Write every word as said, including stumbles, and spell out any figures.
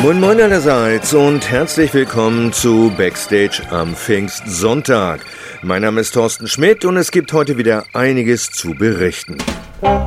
Moin Moin allerseits und herzlich willkommen zu Backstage am Pfingstsonntag. Mein Name ist Thorsten Schmidt und es gibt heute wieder einiges zu berichten.